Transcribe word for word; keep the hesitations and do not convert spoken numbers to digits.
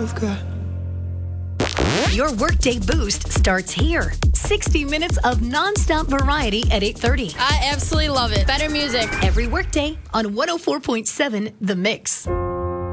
I've got. Your Workday Boost starts here. sixty minutes of nonstop variety at eight thirty. I absolutely love it. Better music. Every workday on one oh four point seven The Mix.